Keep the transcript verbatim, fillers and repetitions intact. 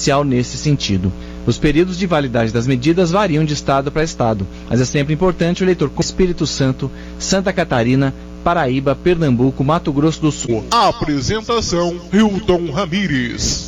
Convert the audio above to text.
judicial nesse sentido. Os períodos de validade das medidas variam de estado para estado, mas é sempre importante o eleitor com Espírito Santo, Santa Catarina, Paraíba, Pernambuco, Mato Grosso do Sul. Apresentação: Hilton Ramires.